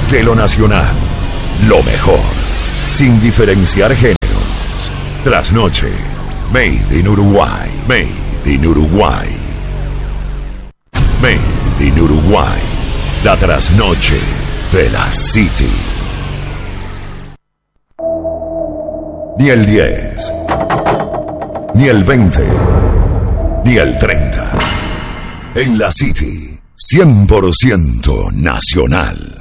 De lo nacional, lo mejor, sin diferenciar géneros. Trasnoche, Made in Uruguay, Made in Uruguay. Made in Uruguay, la trasnoche de la City. Ni el 10, ni el 20, ni el 30. En la City, 100% nacional.